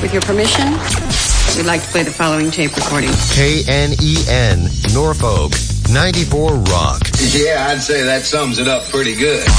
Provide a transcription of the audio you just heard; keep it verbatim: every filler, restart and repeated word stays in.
With your permission, we'd like to play the following tape recording. K N E N, Norfolk, ninety-four Rock. Yeah, I'd say that sums it up pretty good.